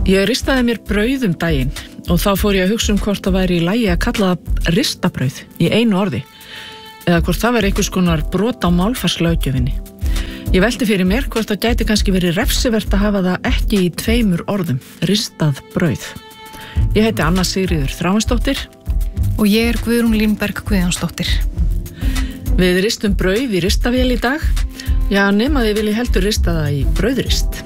Ég ristaði mér brauð daginn og þá fór ég að hugsa hvort það væri í lagi að kalla það ristabrauð í einu orði eða hvort það væri einhvers konar brot á málfarslöggjöfinni. Ég velti fyrir mér hvort það gæti kannski verið refsivert að hafa það ekki í 2 orðum, ristað brauð. Ég heiti Anna Sigríður Þráinsdóttir og ég Guðrún Línberg Guðjónsdóttir. Við ristum brauð í ristavél í dag. Já, nema þið vilji heldur rista það í brauðrist.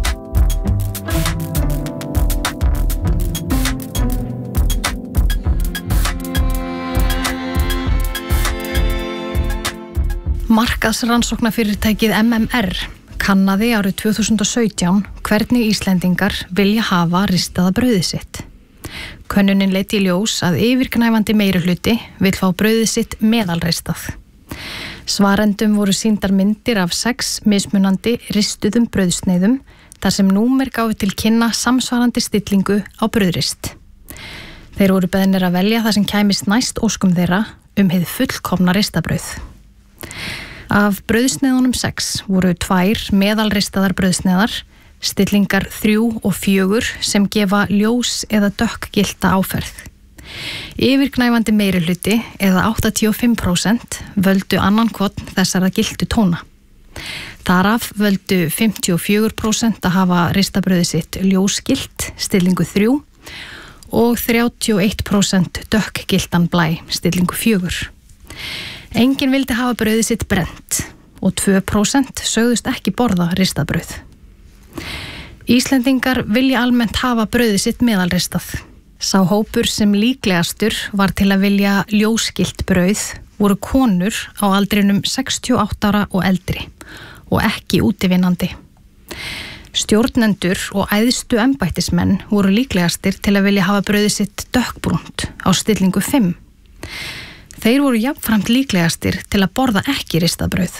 Markaðsrannsóknarfyrirtækið MMR kannaði árið 2017 hvernig Íslendingar vilja hafa ristaða brauðið sitt. Könnunin leiddi í ljós að yfirgnæfandi meirihluti vill fá brauðið sitt meðalristað. Svarendum voru sýndar myndir af 6 mismunandi ristuðum brauðsneiðum þar sem númer gáfu til kynna samsvarandi stillingu á brauðrist. Þeir voru beðnir að velja það sem kæmist næst óskum þeirra hið fullkomna ristabrauð. Af brauðsneiðunum 6 voru 2 meðalristaðar brauðsneiðar, stillingar 3 og 4 sem gefa ljós eða dökkgilta áferð. Yfirgnæfandi meirihluti eða 85% völdu annan hvorn þessara giltu tóna. Þaraf völdu 54% að hafa ristabrauðið sitt ljósgilt, stillingu 3 og 31% dökkgiltan blæ, stillingu 4. Enginn vildi hafa brauðið sitt brennt og 2% sögðust ekki borða ristabrauð. Íslendingar vilja almennt hafa brauðið sitt meðalristað. Sá hópur sem líklegastur var til að vilja ljósgilt brauð voru konur á aldrinum 68 ára og eldri og ekki útivinnandi. Stjórnendur og æðstu embættismenn voru líklegastir til að vilja hafa brauðið sitt dökkbrúnt á stillingu 5. Þeir voru jafnframt líklegastir til að borða ekki ristað brauð.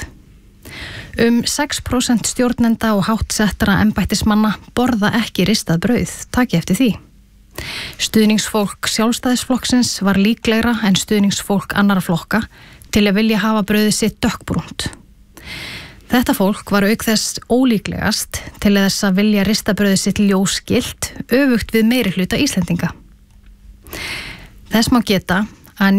6% stjórnenda og háttsettra embættismanna borða ekki ristað brauð, taki eftir því. Stuðningsfólk Sjálfstæðisflokksins var líklegra en stuðningsfólk annarra flokka til að vilja hafa brauðið sitt dökkbrúnt. Þetta fólk var auk þess ólíklegast til þess að vilja ristabrauðið sitt ljósgilt, öfugt við meirihluta Íslendinga. Þess má geta að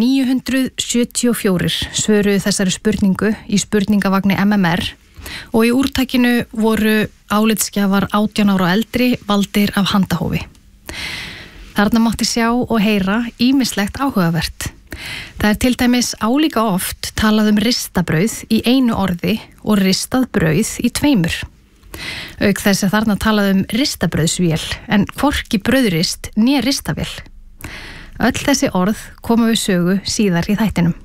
974 svöruðu þessari spurningu í spurningavagni MMR og í úrtakinu voru álitsgjafar 18 ára og eldri valdir af handahófi. Þarna mátti sjá og heyra ýmislegt áhugavert. Það til dæmis álíka oft talað ristabrauð í einu orði og ristað brauð í 2. Auk þess að þarna talað ristabrauðsvél en hvorki brauðrist né ristavél. Öll þessi orð koma við sögu síðar í þættinum.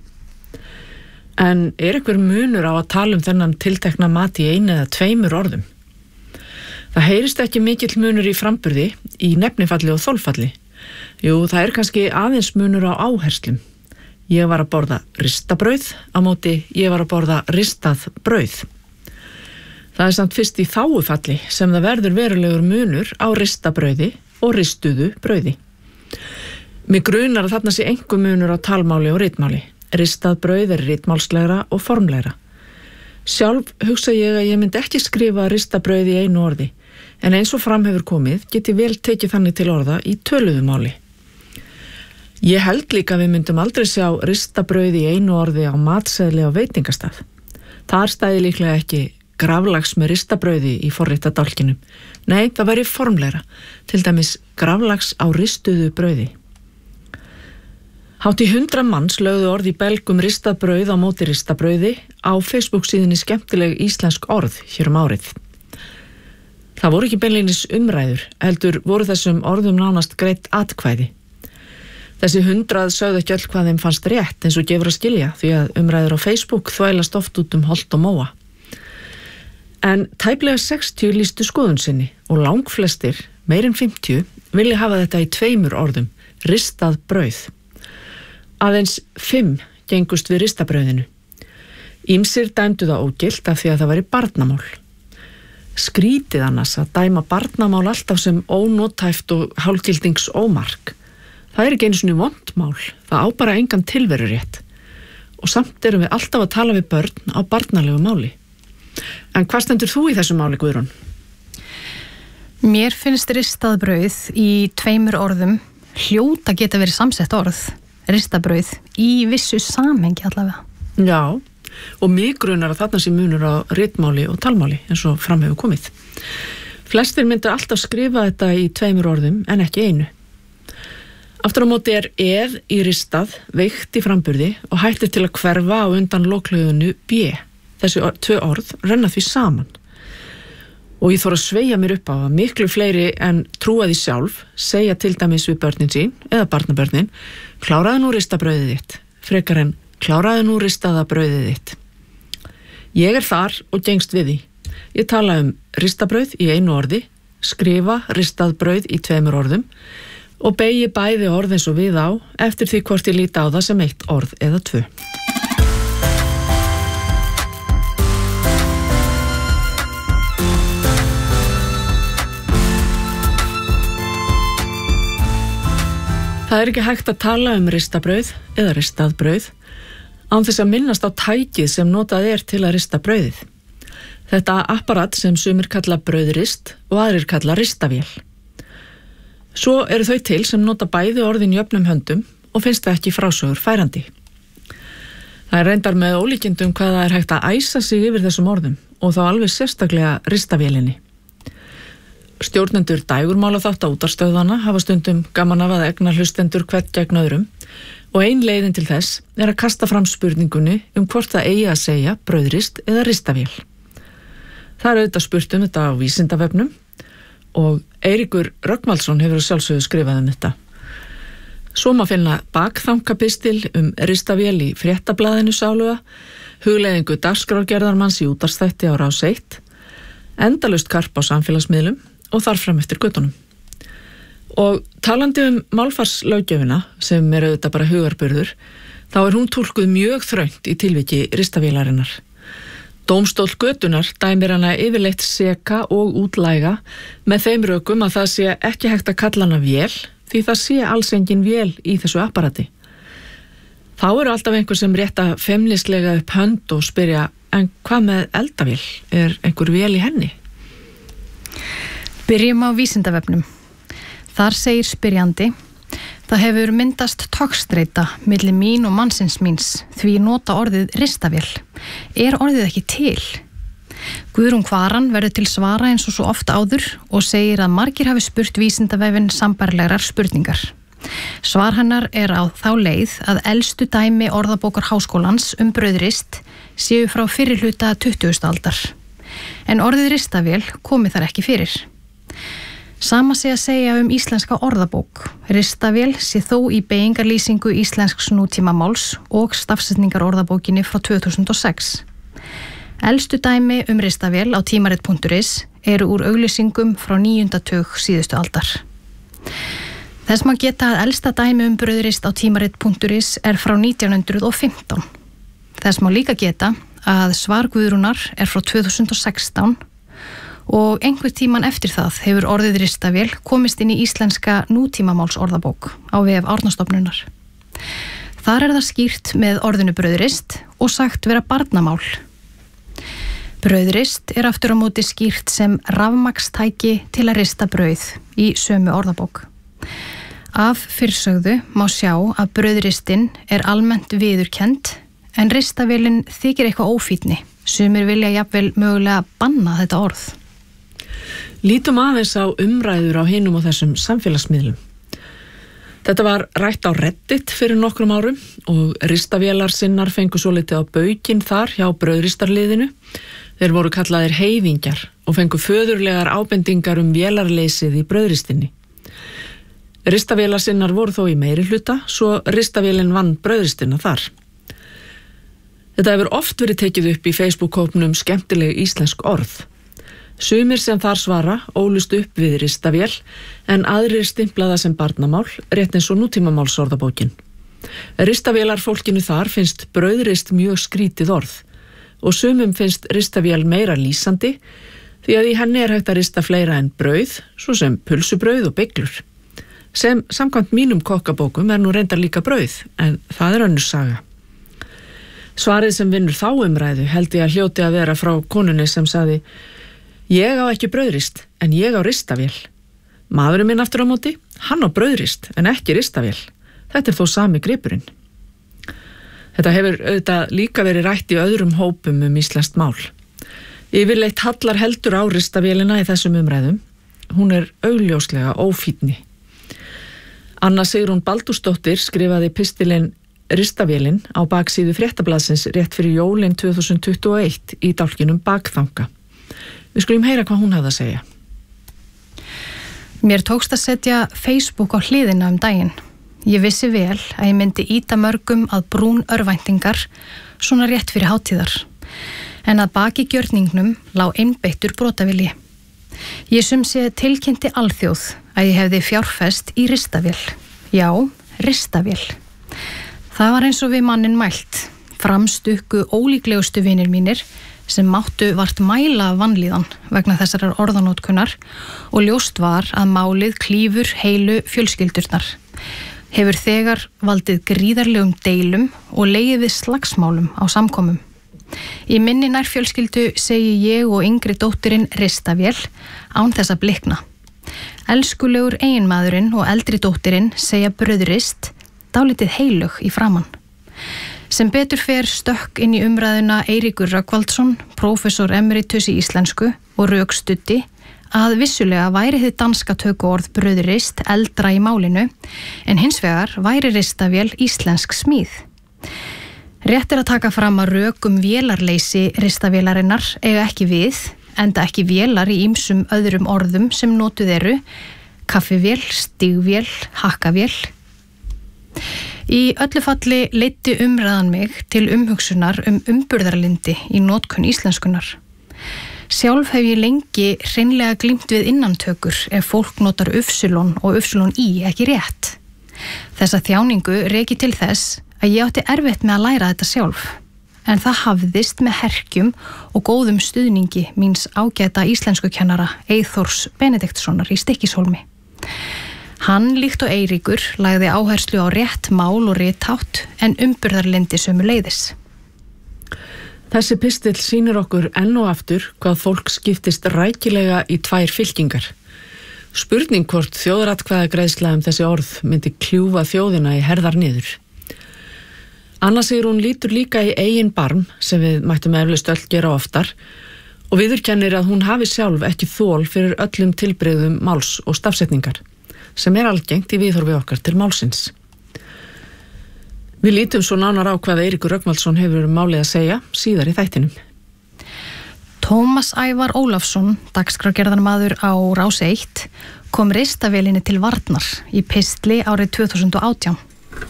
En einhver munur á að tala þennan tiltekna mat í 1 eða 2 orðum? Það heyrist ekki mikill munur í framburði, í nefnifalli og þolfalli. Jú, það kannski aðeins munur á áherslum. Ég var að borða ristabrauð, á móti ég var að borða ristað brauð. Það samt fyrst í þágufalli sem það verður verulegur munur á ristabrauði og ristuðu brauði. Mig grunar að þarna sé einhver munur á talmáli og ritmáli. Ristað brauð ritmálslegra og formlegra. Sjálf hugsa ég að ég myndi ekki skrifa ristabrauð í einu orði, en eins og fram hefur komið get ég vel tekið þannig til orða í töluðu máli. Ég held líka að við myndum aldrei sjá ristabrauð í einu orði á matseðli á veitingastað. Þar stæði líklega ekki graflags með ristabrauði í forréttadálkinum. Nei, það væri formlegra, til dæmis graflags á ristuðu brauði. Hátt í 100 manns lögðu orð í belgum ristað brauð á móti ristabrauði á Facebook síðunni skemmtileg íslensk orð hér árið. Það voru ekki beinlínis umræður, heldur voru þessum orðum nánast greitt atkvæði. Þessi 100 sögðu ekki öll hvað þeim fannst rétt eins og gefur að skilja því að umræður á Facebook þvælast oft út holt og móa. En tæplega 60 lýstu skoðun sinni og langflestir, meirinn 50, vilja hafa þetta í 2 orðum, ristað brauð. Aðeins 5 gengust við ristabrauðinu. Ýmsir dæmdu það ógilt af því að það væri barnamál. Skrítið annars að dæma barnamál alltaf sem ónotæft og hálfgildings-ómark. Það ekki einu sinni vont mál, það á bara engan tilverurétt. Og samt erum við alltaf að tala við börn á barnalegu máli. En hvað stendur þú í þessu máli, Guðrún? Mér finnst ristað brauð í 2 orðum hljóta geta verið samsett orð, ristabrauð, í vissu samhengi allavega. Já, og mig grunar að þarna sé munur á ritmáli og talmáli eins og fram hefur komið. Flestir myndu alltaf skrifa þetta í 2 orðum en ekki einu. Aftur á móti eð í ristað veikt í framburði og hættir til að hverfa á undan loklögunu b. Þessi 2 orð renna því saman. Og ég þóra að sveigja mér upp á að miklu fleiri en trúa því sjálf segja til dæmis við börnin sín eða barnabörnin: kláraðu nú ristabrauðið þitt, frekar en kláraðu nú ristaða brauðið þitt. Ég þar og gengst við því. Ég tala ristabrauð í 1 orði, skrifa ristað brauð í 2 orðum og beygi bæði orð eins og við á eftir því hvort ég líti á það sem 1 orð eða 2. Það ekki hægt að tala ristabrauð eða ristað brauð án þess að minnast á tækið sem notað til að rista brauðið. Þetta apparat sem sumir kalla brauðrist og aðrir kalla ristavél. Svo eru þau til sem nota bæði orðin jöfnum höndum og finnst það ekki frásögur færandi. Það reyndar með ólíkindum hvað það hægt að æsa sig yfir þessum orðum og þá alveg sérstaklega ristavélinni. Stjórnendur dægurmálaþátta útvarpsstöðvanna hafa stundum gaman af að egna hlustendur hvern gegn öðrum og ein leiðin til þess að kasta fram spurningunni hvort það eigi að segja brauðrist eða ristavél. Það auðvitað spurt þetta á Vísindavefnum og Eiríkur Rögnvaldsson hefur sjálfsögðu skrifað þetta. Svo má finna bakþankapistil ristavél í Fréttablaðinu sáluga, hugleiðingu dagskrárgerðarmanns í útvarpsþætti á Rás 1, endalaust karp á samfélagsmiðlum og þar fram eftir göttunum. Og talandi málfarslöggjöfina, sem auðvitað bara hugarburður, þá hún túlkuð mjög þröngt í tilviki ristavélarinnar. Dómstóll götunar dæmir hana yfirleitt seka og útlæga með þeim rökum að það sé ekki hægt að kalla hana vél því það sé alls engin vél í þessu apparati. Þá eru alltaf einhver sem rétta feimnislega upp hönd og spyrja: en hvað með eldavél? Einhver vél í henni? Byrjum á Vísindavefnum. Þar segir spyrjandi: það hefur myndast togstreita milli mín og mannsins míns því nota orðið ristavél. Orðið ekki til? Guðrún Kvaran verður til svara eins og svo oft áður og segir að margir hafi spurt Vísindavefinn sambærilegar spurningar. Svar hennar á þá leið að elstu dæmi orðabókar Háskólans brauðrist séu frá fyrri hluta 20. aldar. En orðið ristavél komi þar ekki fyrir. Sama sé að segja íslenska orðabók. Ristavél sé þó í beygingarlýsingu íslensks nútímamáls og stafsetningar orðabókinni frá 2006. Elstu dæmi ristavél á tímarit.is eru úr auglýsingum frá 9. tug síðustu aldar. Þess má geta að elsta dæmi brauðrist á tímarit.is frá 1915. Þess má líka geta að svar Guðrúnar frá 2016 og einhver tíman eftir það hefur orðið ristavél komist inn í íslenska nútímamáls orðabók á vef Árnastofnunar. Þar það skýrt með orðinu brauðrist og sagt vera barnamál. Brauðrist aftur á móti skýrt sem rafmagnstæki til að rista brauð í sömu orðabók. Af fyrirsögðu má sjá að brauðristin almennt viðurkennd en ristavélin þykir eitthvað ófínni. Sumir vilja jafnvel mögulega banna þetta orð. Lítum aðeins á umræður á hinum og þessum samfélagsmiðlum. Þetta var rætt á Reddit fyrir nokkrum árum og ristavélar sinnar fengu svolítið á baukinn þar hjá brauðristarliðinu. Þeir voru kallaðir heiðingjar og fengu föðurlegar ábendingar vélarleysið í brauðristinni. Ristavélar sinnar voru þó í meiri hluta, svo ristavélin vann brauðristina þar. Þetta hefur oft verið tekið upp í Facebook-hópnum skemmtileg íslensk orð. Sumir sem þar svara ólust upp við ristavél en aðrir stimplaða sem barnamál, rétt eins og nútímamálsorðabókin. Ristavélar fólkinu þar finnst brauðrist mjög skrítið orð og sumum finnst ristavél meira lýsandi því að í henni hægt að rista fleira en brauð, svo sem pulsubrauð og beiglur. Sem samkvæmt mínum kokkabókum nú reyndar líka brauð, en það önnur saga. Svarið sem vinnur þá umræðu held ég að hljóti að vera frá konunni sem sagði: Ég á ekki brauðrist, en ég á ristavél. Maðurinn minn aftur á móti, hann á brauðrist, en ekki ristavél. Þetta þó sami gripurinn. Þetta hefur auðvitað líka verið rætt í öðrum hópum íslenskt mál. Yfirleitt hallar heldur á ristavélina í þessum umræðum. Hún augljóslega ófínni. Anna Sigrún Baldursdóttir skrifaði pistilinn Ristavélin á baksíðu Fréttablaðsins rétt fyrir jólin 2021 í dálkinum Bakþanga. Við skulum heyra hvað hún hafði að segja. Mér tókst að setja Facebook á hliðina daginn. Ég vissi vel að ég myndi ýta mörgum að brún örvæntingar svona rétt fyrir hátíðar. En að baki gjörningnum lá einbeittur brotavilji. Ég sumsé tilkynnti alþjóð að ég hefði fjárfest í ristavél. Já, ristavél. Það var eins og við mannin mælt. Framstukku ólíklegustu vinir mínir sem máttu vart mæla vanlíðan vegna þessarar orðanótkunnar og ljóst var að málið klífur heilu fjölskyldurnar. Hefur þegar valdið gríðarlegum deilum og legið við slagsmálum á samkomum. Í minni nærfjölskyldu segi ég og yngri dóttirinn ristavél án þess að blikna. Elskulegur eiginmaðurinn og eldri dóttirinn segja brauðrist, dálítið heilög í framann. Sem betur fer stökk inn í umræðuna Eiríkur Rögnvaldsson, prófessor emeritus í íslensku og rökstuddi að vissulega væri hið danska tökuorð brauðrist eldra í málinu en hins vegar væri ristavél íslensk smíð. Rétt að taka fram að rök vélarleysi ristavélarinnar eiga ekki við, enda ekki vélar í ýmsum öðrum orðum sem notuð eru, kaffivél, stígvél, hakkavél. Í öllu falli leiddi umræðan mig til umhugsunar umburðarlyndi í notkun íslenskunar. Sjálf hef ég lengi hreinlega glímt við innantökur ef fólk notar ufsulon og ufsulon í ekki rétt. Þessa þjáningu reki til þess að ég átti erfitt með að læra þetta sjálf, en það hafðist með herkjum og góðum stuðningi míns ágæta íslenskukennara Eyþórs Benediktssonar í Stykkishólmi. Hann líkt og Eiríkur lagði áherslu á rétt mál og rithátt en umburðarlyndi sömuleiðis. Þessi pistill sýnir okkur enn og aftur hvað fólk skiptist rækilega í tvær fylkingar. Spurning hvort þjóðaratkvæðagreiðsla þessi orð myndi kljúfa þjóðina í herðar niður. Anna Sigrún lítur líka í eigin barm sem við mættum eflaust öll gera oftar og viðurkennir að hún hafi sjálf ekki þol fyrir öllum tilbrigðum máls og stafsetningar sem algengt í viðhorfi okkar til málsins. Við lítum svo nánar á hvað Eiríkur Rögnvaldsson hefur málið að segja síðar í þættinum. Tómas Ævar Ólafsson, dagskrárgerðarmaður á Rás 1, kom ristavélinni til varnar í pistli árið 2018.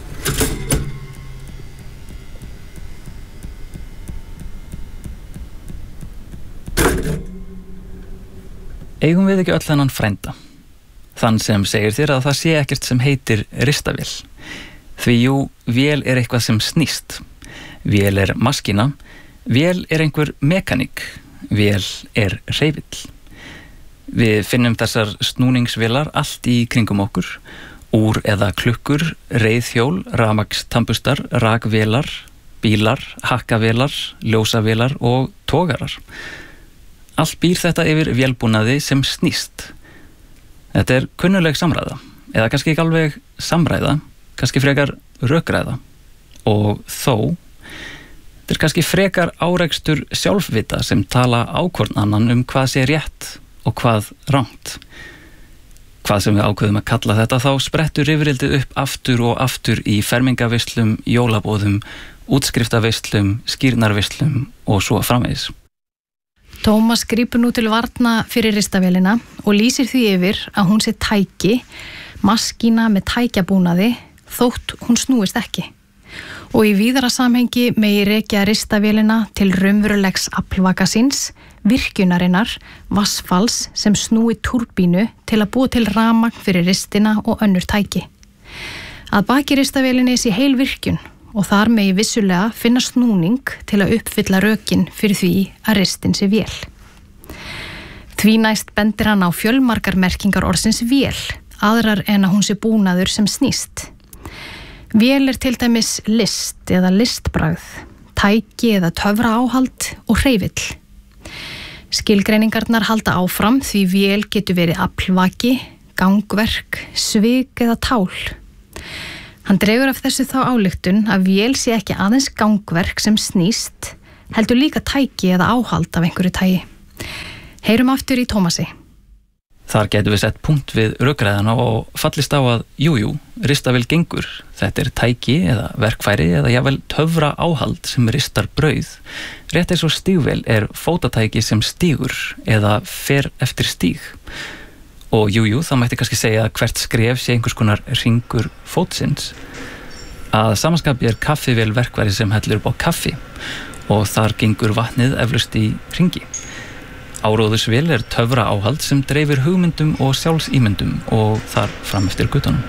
Eigum við ekki öll þennan frænda? Þann sem segir þér að það sé ekkert sem heitir ristavél. Því jú, vél eitthvað sem snýst. Vél maskína. Vél einhver mekaník. Vél hreyfill. Við finnum þessar snúningsvélar allt í kringum okkur. Úr eða klukkur, reiðhjól, rafmagnstambustar, rakvélar, bílar, hakkavélar, ljósavélar og togarar. Allt býr þetta yfir vélbúnaði sem snýst. Þetta kunnuleg samræða, eða kannski ekki alveg samræða, kannski frekar rökræða. Og þó, þetta kannski frekar árekstur sjálfvita sem tala ákvörn annan hvað sé rétt og hvað rangt. Hvað sem við ákveðum að kalla þetta, þá sprettur yfirildið upp aftur og aftur í fermingaveislum, jólabóðum, útskriftarveislum, skírnarveislum og svo framvegis. Tómas grípur nú til varna fyrir ristavélina og lýsir því yfir að hún sé tæki, maskína með tækjabúnaði, þótt hún snúist ekki. Og í víðara samhengi megi rekja ristavélina til raunverulegs aflvakasins, virkjunarinnar, vatnsfalls sem snúi túrbínu til að búa til rafmagn fyrir ristina og önnur tæki. Að baki ristavélinni sé heil virkjun og þar megi vissulega finna snúning til að uppfylla rökin fyrir því að ristin sé vél. Því næst bendir hann á fjölmargar merkingar orðsins vél, aðrar en að hún sé búnaður sem snýst. Vél til dæmis list eða listbragð, tæki eða töfraáhald og hreyfill. Skilgreiningarnar halda áfram því vél getur verið aflvaki, gangverk, svik eða tál. Hann dregur af þessu þá ályktun að vél sé ekki aðeins gangverk sem snýst, heldur líka tæki eða áhald af einhverju tægi. Heyrum aftur í Tómasi. Þar getum við sett punkt við rökræðana og fallist á að ristavél gengur. Þetta tæki eða verkfæri eða jafnvel töfra áhald sem ristar brauð. Rétt eins og stígvél fótatæki sem stígur eða fer eftir stíg. Og það mætti kannski segja að hvert skref sé einhvers konar hringur fótsins. Að samanskapi kaffivél verkfæri sem hellir upp á kaffi og þar gengur vatnið eflaust í hringi. Áróðursvél töfra áhald sem dreifir hugmyndum og sjálfsímyndum og þar fram eftir götunum.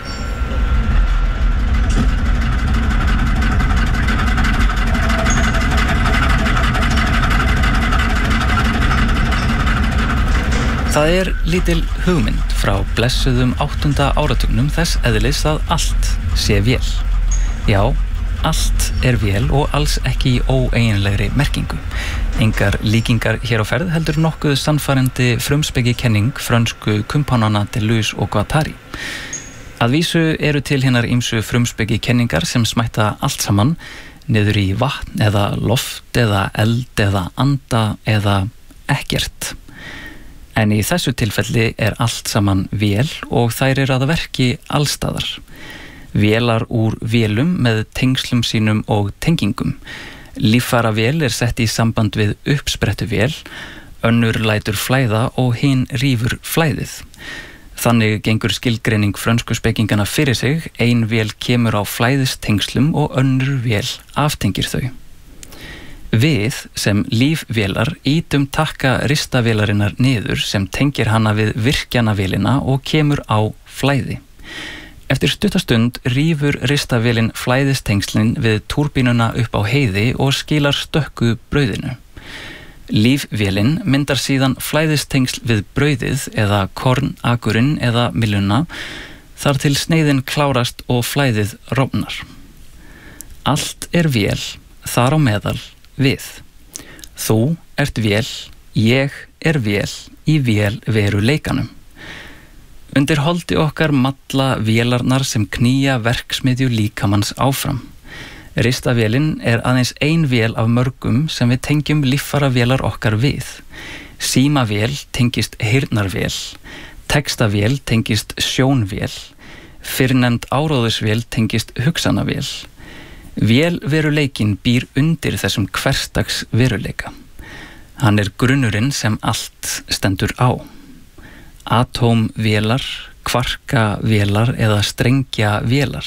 Það lítil hugmynd frá blessuðum 8. áratugnum þess eðlis að allt sé vél. Já, allt vél og alls ekki í óeiginlegri merkingu. Engar líkingar hér á ferð heldur nokkuð sannfærandi frumspekikenning frönsku kumpánana Deleuze og Guattari. Að vísu til hinar ýmsu frumspekikenningar sem smætta allt saman niður í vatn eða loft eða eld eða anda eða ekkert. En í þessu tilfelli allt saman vél og þær að verki allstaðar. Vélar úr vélum með tengslum sínum og tengingum. Líffæravél sett í samband við uppsprettuvél, önnur lætur flæða og hin rífur flæðið. Þannig gengur skilgreining frönsku spekingana fyrir sig, ein vél kemur á flæðistengslum og önnur vél aftengir þau. Við sem lífvélar ítum takka ristavélarinnar niður sem tengir hana við virkjanavélina og kemur á flæði. Eftir stuttastund rífur ristavélin flæðistengslin við túrbínuna upp á heiði og skilar stökku brauðinu. Lífvélin myndar síðan flæðistengsl við brauðið eða kornakurinn eða mylluna þar til sneiðin klárast og flæðið rofnar. Allt vél, þar á meðal við. Þú vél, ég vél í vélveruleikanum. Undir holdi okkar malla vélarnar sem knýja verksmiðju líkamanns áfram. Ristavélin aðeins ein vél af mörgum sem við tengjum líffæravélar okkar við. Símavél tengist heyrnarvél, textavél tengist sjónvél, fyrrnefnd áróðursvél tengist hugsanavél. Vélveruleikinn býr undir þessum hversdags veruleika. Hann grunnurinn sem allt stendur á. Atómvélar, kvarkavélar eða strengjavélar.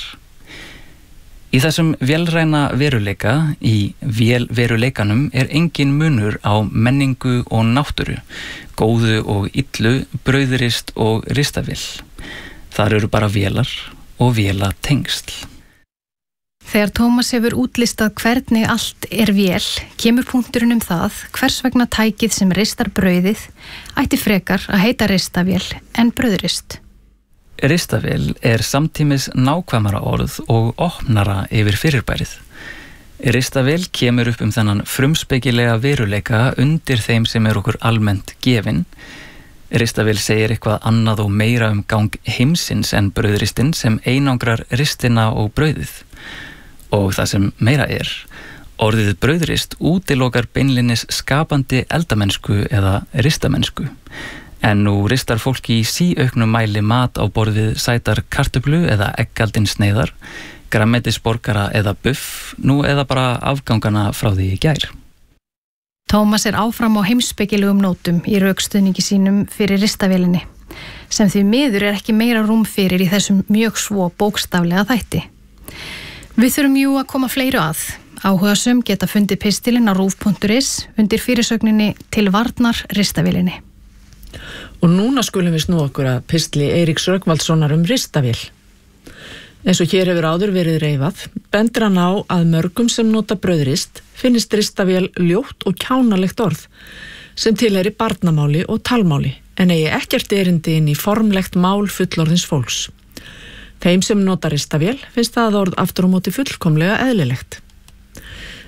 Í þessum vélræna veruleika, í vélveruleikanum engin munur á menningu og náttúru, góðu og illu, brauðrist og ristavél. Þar bara vélar og vélatengsl. Þegar Tómas hefur útlistað hvernig allt vél, kemur punkturinn það hvers vegna tækið sem ristar brauðið ætti frekar að heita ristavél en brauðrist. Ristavél samtímis nákvæmara orð og opnara yfir fyrirbærið. Ristavél kemur upp þennan frumspekilega veruleika undir þeim sem okkur almennt gefinn. Ristavél segir eitthvað annað og meira gang heimsins en brauðristinn sem einangrar ristina og brauðið. Og það sem meira orðið brauðrist útilokar beinlinnis skapandi eldamennsku eða ristamennsku. En nú ristar fólki í síauknum mæli mat á borð við sætar kartöflu eða eggaldin sneiðar, grænmetisborgara eða buff, nú eða bara afgangana frá því í gær. Tómas áfram á heimspekilegum nótum í rökstuðningi sínum fyrir ristavélinni, sem því miður ekki meira rúm fyrir í þessum mjög svo bókstaflega þætti. Við þurfum að koma fleiru að. Áhugasöm geta fundið pistilinn á rúv.is undir fyrirsögninni til varnar ristavélinni. Og núna skulum við snúa okkur að pistli Eiríks Rögnvaldssonar ristavél. Eins og hér hefur áður verið reifað, bendir hann á að mörgum sem nota brauðrist finnist ristavél ljótt og kjánalegt orð sem tilheyri barnamáli og talmáli en eigi ekkert erindi inn í formlegt mál fullorðins fólks. Þeim sem nota ristavél finnst það orð aftur á móti fullkomlega eðlilegt.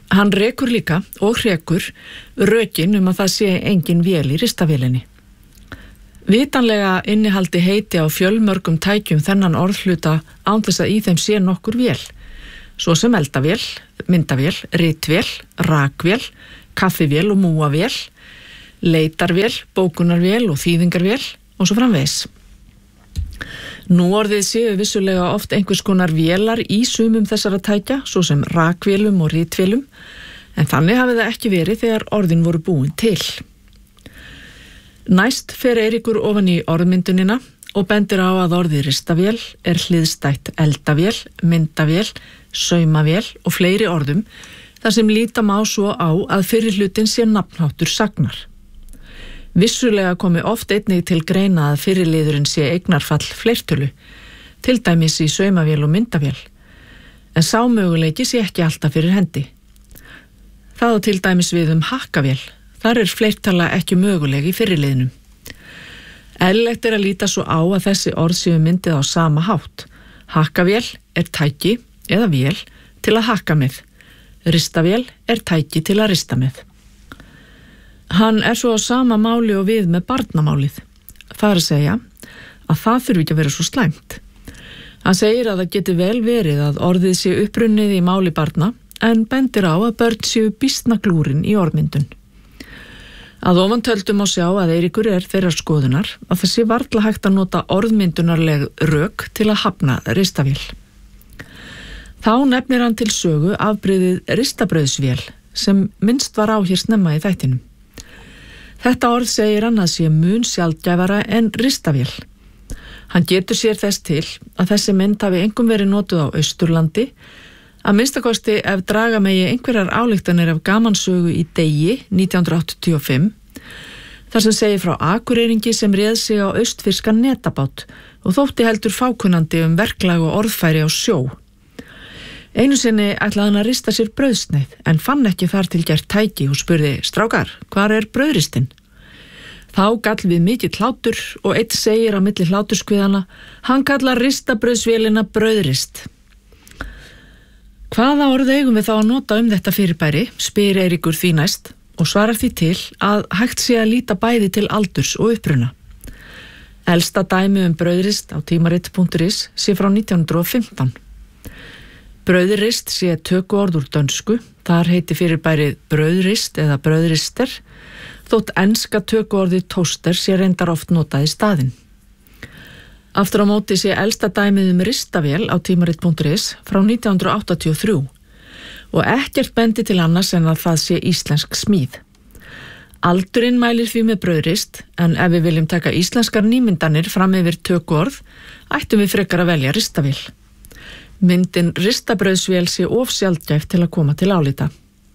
Hann rekur líka og hrekur rökin að það sé engin vél í ristavélinni. Vitanlega innihaldi heiti á fjölmörgum tækjum þennan orðhluta án þess að í þeim sé nokkur vél, svo sem eldavél, myndavél, ritvél, rakvél, kaffivél og múavél, leitarvél, bókunarvél og þýðingarvél og svo framvegis. Nú orðið séu vissulega oft einhvers konar vélar í sumum þessara tækja, svo sem rakvélum og ritvélum, en þannig hafi það ekki verið þegar orðin voru búin til. Næst fer Eiríkur ofan í orðmyndunina og bendir á að orðið ristavél hliðstætt eldavél, myndavél, saumavél og fleiri orðum, þar sem líta má svo á að fyrri hlutin sé nafnháttur sagnar. Vissulega komi oft einnig til greina að fyrri liðurinn sé eignarfall fleirtölu, til dæmis í saumavél og myndavél, en sá möguleiki sé ekki alltaf fyrir hendi. Það á til dæmis við hakkavél, þar fleirtala ekki möguleg í fyrri liðnum. Eðlilegt að líta svo á að þessi orð séu myndið á sama hátt. Hakkavél tæki eða vél til að hakka með. Ristavél tæki til að rista með. Hann svo á sama máli og við með barnamálið. Það að segja að það þurfi ekki að vera svo slæmt. Hann segir að það geti vel verið að orðið sé upprunnið í máli barna en bendir á að börn séu býsna glúrin í orðmyndun. Að ofantöldum á sjá að Eiríkur þeirrar skoðunar að það sé varla hægt að nota orðmyndunarleg rök til að hafna ristavél. Þá nefnir hann til sögu afbrigðið ristabrauðsvél sem minnst var á hér snemma í þættinum. Þetta orð segir hann að sé mun sjaldgæfara en ristavél. Hann getur sér þess til að þessi mynd hafi einkum verið notuð á Austurlandi, að minnstakosti ef draga megi einhverjar ályktanir af gamansögu í Degi 1985, þar sem segir frá Akureyringi sem réð sig á austfirskan netabát og þótti heldur fákunnandi verklag og orðfæri á sjó. Einu sinni ætlaði hann að rista sér brauðsneið en fann ekki þar til gert tæki og spurði: "Strákar, hvar brauðristinn?" Þá gall við mikill hlátur og einn segir á milli hláturskviðana: "Hann kallar ristabrauðsvélina brauðrist." Hvaða orð eigum við þá að nota þetta fyrirbæri, spyr Eiríkur því næst og svarar því til að hægt sé að líta bæði til aldurs og uppruna. Elsta dæmi brauðrist á tímarit.is sé frá 1915. Brauðrist sé tökuorð úr dönsku, þar heiti fyrirbærið brauðrist eða brauðrister, þótt enska tökuorðið toaster sé reyndar oft notað í staðinn. Aftur á móti sé elsta dæmið ristavél á tímarit.is frá 1983 og ekkert bendi til annars en að það sé íslensk smíð. Aldurinn mælir því með brauðrist, en ef við viljum taka íslenskar nýmyndanir fram yfir tökuorð, ættum við frekar að velja ristavél. Myndin ristabrauðsvél sé of sjaldgæf til að koma til álita.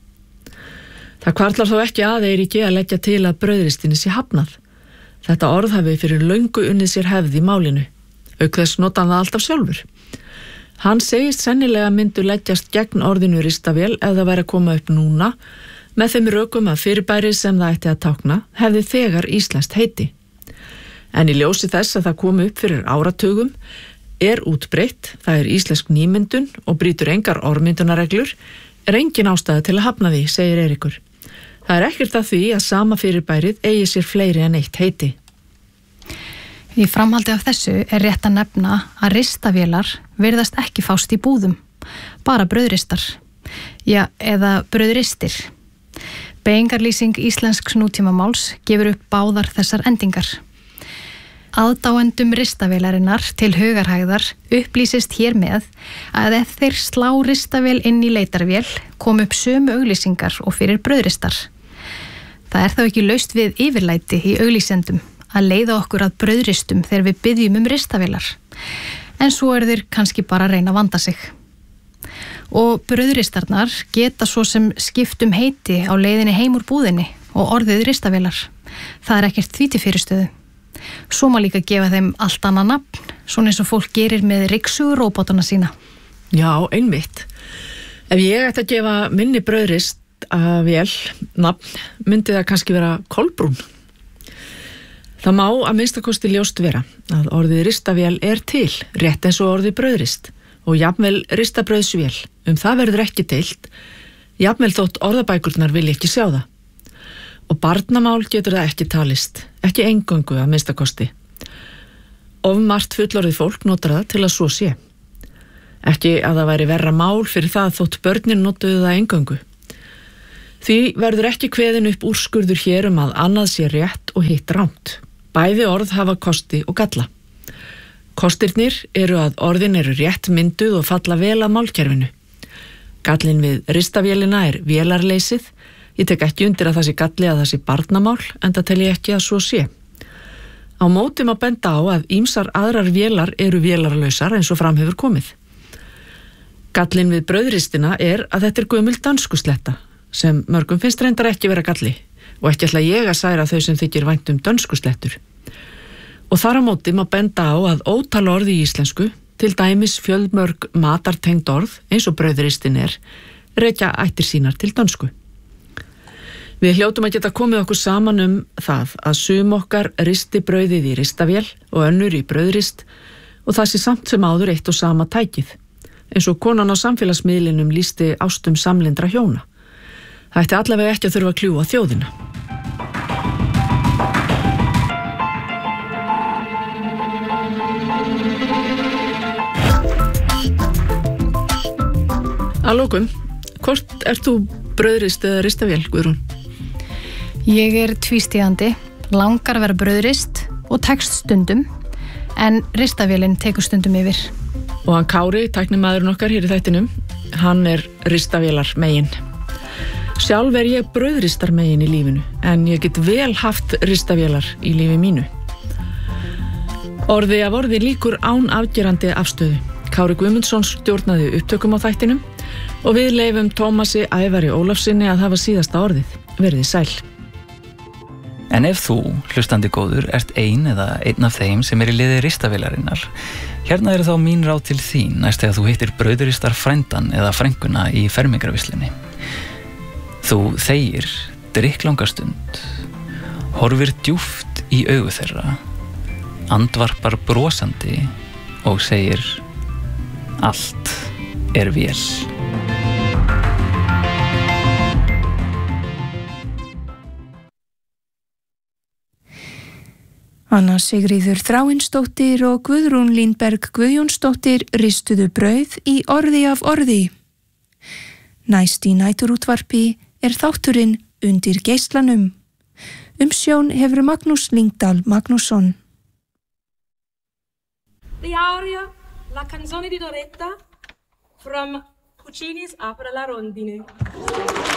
Það hvarflar þó ekki að Eiríki að leggja til að brauðristinni sé hafnað. Þetta orð hafi fyrir löngu unnið sér hefð í málinu. Auk þess nota hann það alltaf sjálfur. Hann segist sennilega myndu leggjast gegn orðinu ristavél ef það væri að koma upp núna, með þeim rökum að fyrirbæri sem það ætti að tákna hefði þegar íslenskt heiti. En í ljósi þess að það komi upp fyrir áratugum útbreitt, það íslensk nýmyndun og brýtur engar orðmyndunarreglur, engin ástæða til að hafna því, segir Eiríkur. Það ekkert að því að sama fyrirbærið eigi sér fleiri en eitt heiti. Í framhaldi af þessu rétt að nefna að ristavélar virðast ekki fást í búðum, bara brauðristar, eða brauðristir. Beygingarlýsing íslensks nútímamáls gefur upp báðar þessar endingar. Aðdáendum ristavélarinnar til hugarhægðar upplýsist hér með að ef þeir slá ristavél inn í leitarvél kom upp sömu auglýsingar og fyrir brauðristar. Það þá ekki laust við yfirlæti í auglýsendum að leiða okkur að brauðristum þegar við biðjum ristavélar, en svo þeir kannski bara að reyna að vanda sig. Og brauðristarnar geta svo sem skiptum heiti á leiðinni heim úr búðinni og orðið ristavélar. Það ekkert því til fyrirstöðu. Svo má líka gefa þeim allt annað nafn, svona eins og fólk gerir með ryksuguróbotana sína. Já, einmitt. Ef ég ætti að gefa minni brauðrist að vél nafn, myndi það kannski vera Kolbrún. Það má að minnstakosti ljóst vera að orðið ristavél til, rétt eins og orðið brauðrist og jafnvel ristabrauðsvél. Það verður ekki deilt, Jafnvel þótt orðabækurnar vilja ekki sjá það. Og barnamál getur það ekki talist, ekki eingöngu að minnstakosti. Of margt fullorðið fólk notar það til að svo sé. Ekki að það væri verra mál fyrir það þótt börnin notuðu það eingöngu. Því verður ekki kveðin upp úrskurður hér að annað sé rétt og hitt rangt. Bæði orð hafa kosti og galla. Kostirnir eru að orðin eru rétt mynduð og falla vel að málkerfinu. Gallin við ristavélina er vélarleysið. Ég tek ekki undir að það sé galli að það sé barnamál, en það tel ég ekki að svo sé. Á móti má benda á að ýmsar aðrar vélar eru vélarlausar eins og fram hefur komið. Gallin við brauðristina er að þetta er gömul dönskusletta, sem mörgum finnst reyndar ekki vera galli, og ekki ætla ég að særa þau sem þykir vænt dönskuslettur. Og þar á móti má benda á að ótal orð í íslensku, til dæmis fjölmörg matartengd orð, eins og brauðristin er, rekja ættir sínar til dönsku. Við hljótum að geta komið okkur saman það að sum okkar risti brauðið í ristavél og önnur í brauðrist og það sé samt sem áður eitt og sama tækið, eins og konan á samfélagsmiðlinum lýsti ástum samlyndra hjóna. Það ætti allavega ekki að þurfa að kljúfa þjóðina. Að lokum, hvort ert þú brauðrist eða ristavél, Guðrún? Ég er tvístígandi, langar að vera brauðrist og tekst stundum, en ristavélin tekur stundum yfir. Og hann Kári, tæknimaðurinn okkar hér í þættinum, hann er ristavélar megin. Sjálf er ég brauðristar megin í lífinu, en ég get vel haft ristavélar í lífi mínu. Orði af orði líkur án afgerandi afstöðu. Kári Guðmundsson stjórnaði upptökum á þættinum og við leyfum Tómasi Ævari Ólafssyni að hafa síðasta orðið. Verið sæl. En ef þú, hlustandi góður, ert einn af þeim sem er í liði ristavélarinnar, hérna eru þá mín ráð til þín næst þegar þú hittir brauðristar frændan eða frænguna í fermingarvislinni. Þú þegir drykklanga stund, horfir djúpt í augu þeirra, andvarpar brosandi og segir: allt er vel. Anna Sigríður Þráinsdóttir og Guðrún Línberg Guðjónsdóttir ristuðu brauð í orði af orði. Næst í næturútvarpi er þátturinn Undir geislanum. Umsjón hefur Magnús Lyngdal Magnússon. The aria La canzone di Doretta from Puccini's Opera La Rondine.